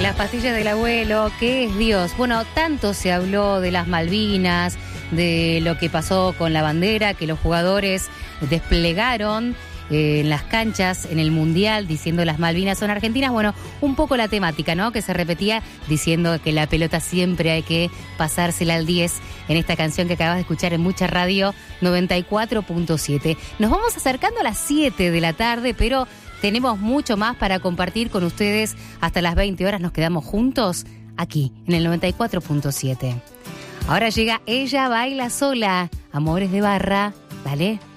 Las pastillas del abuelo, ¿qué es Dios? Bueno, tanto se habló de las Malvinas, de lo que pasó con la bandera, que los jugadores desplegaron en las canchas, en el Mundial, diciendo las Malvinas son argentinas. Bueno, un poco la temática, ¿no? Que se repetía diciendo que la pelota siempre hay que pasársela al 10 en esta canción que acabas de escuchar en Mucha Radio 94.7. Nos vamos acercando a las 7 de la tarde, pero tenemos mucho más para compartir con ustedes. Hasta las 20 horas nos quedamos juntos aquí en el 94.7. Ahora llega Ella Baila Sola, Amores de Barra. Dale.